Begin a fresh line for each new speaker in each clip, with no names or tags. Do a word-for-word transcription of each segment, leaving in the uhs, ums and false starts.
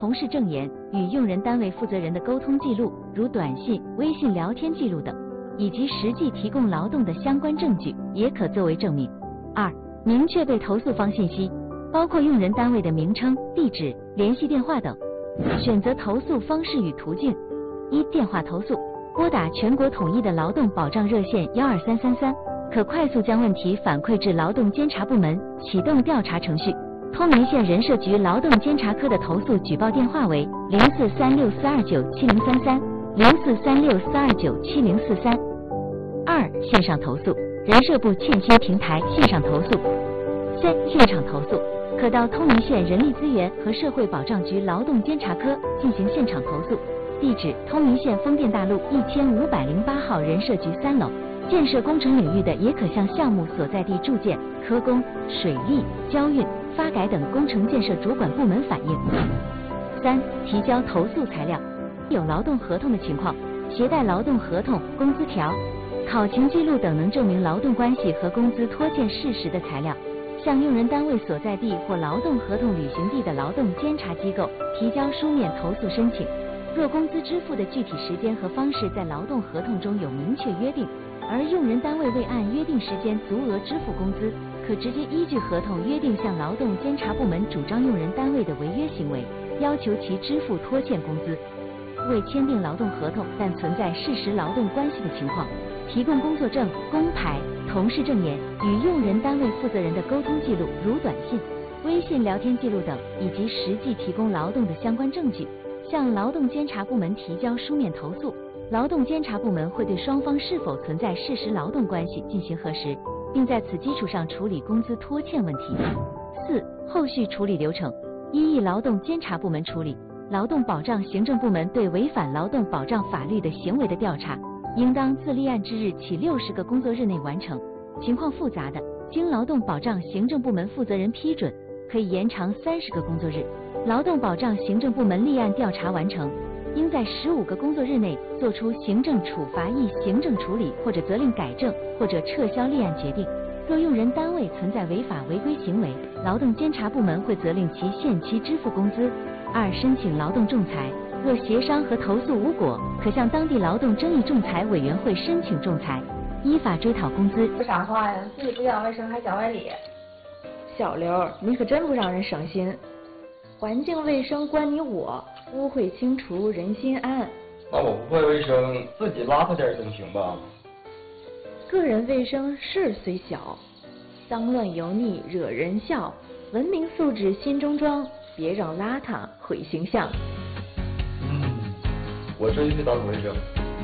同事证言与用人单位负责人的沟通记录，如短信、微信聊天记录等，以及实际提供劳动的相关证据，也可作为证明。二、明确被投诉方信息，包括用人单位的名称、地址、联系电话等。选择投诉方式与途径：一、电话投诉，拨打全国统一的劳动保障热线幺二三三三，可快速将问题反馈至劳动监察部门，启动调查程序。通明县人社局劳动监察科的投诉举报电话为零四三六四二九七零三三、零四三六四二九七零四三。二、线上投诉，人社部欠薪平台线上投诉。三、现场投诉，可到通明县人力资源和社会保障局劳动监察科进行现场投诉，地址通明县丰店大路一千五百零八号人社局三楼。建设工程领域的也可向项目所在地住建、科工、水利、交运、发改等工程建设主管部门反映。三、提交投诉材料，有劳动合同的情况，携带劳动合同、工资条、考勤记录等能证明劳动关系和工资拖欠事实的材料，向用人单位所在地或劳动合同履行地的劳动监察机构提交书面投诉申请。若工资支付的具体时间和方式在劳动合同中有明确约定，而用人单位未按约定时间足额支付工资，可直接依据合同约定向劳动监察部门主张用人单位的违约行为，要求其支付拖欠工资。未签订劳动合同但存在事实劳动关系的情况，提供工作证、工牌、同事证言与用人单位负责人的沟通记录，如短信、微信聊天记录等，以及实际提供劳动的相关证据，向劳动监察部门提交书面投诉。劳动监察部门会对双方是否存在事实劳动关系进行核实，并在此基础上处理工资拖欠问题。四、后续处理流程：一、依劳动监察部门处理。劳动保障行政部门对违反劳动保障法律的行为的调查，应当自立案之日起六十个工作日内完成。情况复杂的，经劳动保障行政部门负责人批准，可以延长三十个工作日。劳动保障行政部门立案调查完成，应在十五个工作日内作出行政处罚役行政处理或者责令改正或者撤销立案决定。若用人单位存在违法违规行为，劳动监察部门会责令其限期支付工资。二、申请劳动仲裁，若协商和投诉无果，可向当地劳动争议仲裁委员会申请仲裁，依法追讨工资。
不啥话呀，自己不讲卫生还讲歪理。
小刘，你可真不让人省心。环境卫生关你我，污秽清除人心安。
那我不会卫生，自己邋遢点总行吧？
个人卫生事虽小，脏乱油腻惹人笑。文明素质心中装，别让邋遢毁形象。
嗯，我这就去打扫卫生。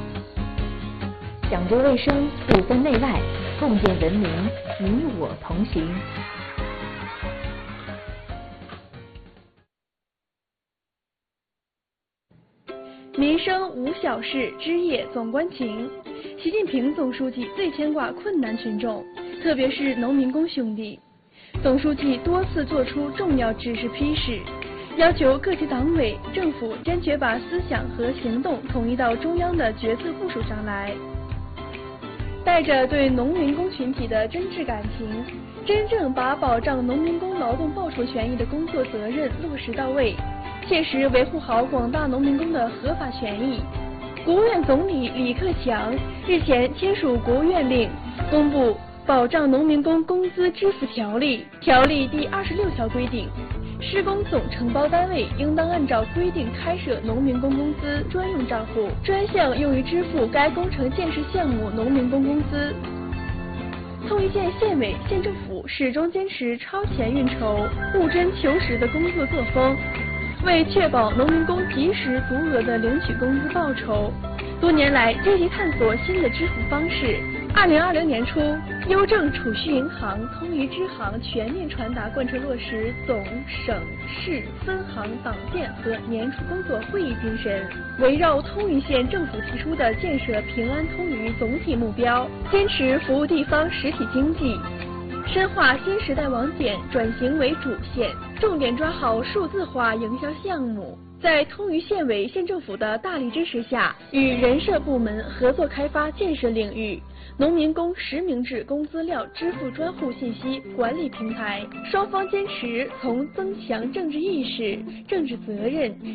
讲究卫生，不分内外，共建文明，你我同行。
民生无小事，枝叶总关情。习近平总书记最牵挂困难群众，特别是农民工兄弟。总书记多次作出重要指示批示，要求各级党委政府坚决把思想和行动统一到中央的决策部署上来，带着对农民工群体的真挚感情，真正把保障农民工劳动报酬权益的工作责任落实到位，切实维护好广大农民工的合法权益。国务院总理李克强日前签署国务院令，公布《保障农民工工资支付条例》。条例第二十六条规定，施工总承包单位应当按照规定开设农民工工资专用账户，专项用于支付该工程建设项目农民工工资。通一县县委县政府始终坚持超前运筹、务真求实的工作作风，为确保农民工及时足额的领取工资报酬，多年来积极探索新的支付方式。二零二零年初，邮政储蓄银行通余支行全面传达贯彻落实总、省、市分行党建和年初工作会议精神，围绕通余县政府提出的建设平安通余总体目标，坚持服务地方实体经济，深化新时代网点转型为主线，重点抓好数字化营销项目。在通余县委县政府的大力支持下，与人社部门合作开发建设领域农民工实名制工资料支付专户信息管理平台，双方坚持从增强政治意识、政治责任、